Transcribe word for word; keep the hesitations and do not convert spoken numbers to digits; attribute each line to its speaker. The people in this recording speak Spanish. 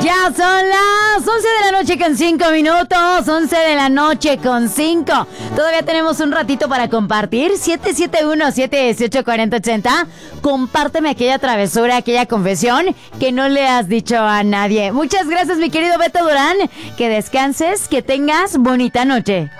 Speaker 1: Ya son las once de la noche con cinco minutos. once de la noche con cinco. Todavía tenemos un ratito para compartir. siete siete uno, siete uno ocho, cuatro cero ocho cero. Compárteme aquella travesura, aquella confesión que no le has dicho a nadie. Muchas gracias, mi querido Beto Durán. Que descanses, que tengas bonita noche.